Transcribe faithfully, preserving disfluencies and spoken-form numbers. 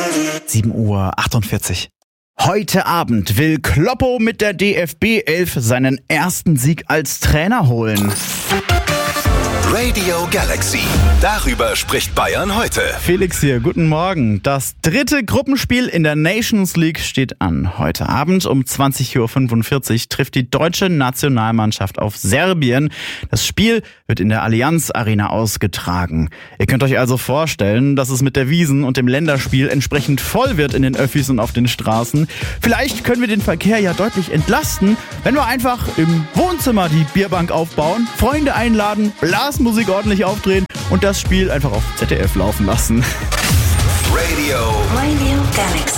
sieben Uhr achtundvierzig. Heute Abend will Kloppo mit der D F B elf seinen ersten Sieg als Trainer holen. Radio Galaxy. Darüber spricht Bayern heute. Felix hier, guten Morgen. Das dritte Gruppenspiel in der Nations League steht an. Heute Abend um zwanzig Uhr fünfundvierzig trifft die deutsche Nationalmannschaft auf Serbien. Das Spiel wird in der Allianz Arena ausgetragen. Ihr könnt euch also vorstellen, dass es mit der Wiesn und dem Länderspiel entsprechend voll wird in den Öffis und auf den Straßen. Vielleicht können wir den Verkehr ja deutlich entlasten, wenn wir einfach im Wohnzimmer die Bierbank aufbauen, Freunde einladen, Blasmusik ordentlich aufdrehen und das Spiel einfach auf Z D F laufen lassen. Radio. Radio Galaxy.